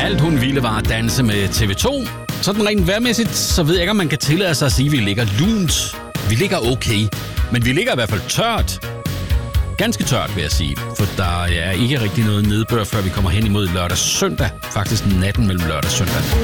Alt hun ville var at danse med TV2. Sådan rent vejrmæssigt, så ved jeg ikke, om man kan tillade sig at sige, at vi ligger lunt. Vi ligger okay, men vi ligger i hvert fald tørt. Ganske tørt, vil jeg sige, for der er ikke rigtig noget nedbør, før vi kommer hen imod lørdag-søndag. Faktisk natten mellem lørdag og søndag.